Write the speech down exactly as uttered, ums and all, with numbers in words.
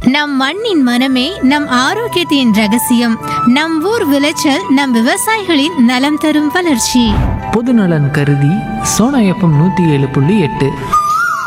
நம் மண்ணின் மனமே நம் ஆரோக்கியத்தின் ரகசியம். நம் ஊர் விளைச்சல் நம் விவசாயிகளின் நலம் தரும் வளர்ச்சி. பொதுநலன் கருதி சோனா எஃப்எம் நூற்றி ஏழு புள்ளி எட்டு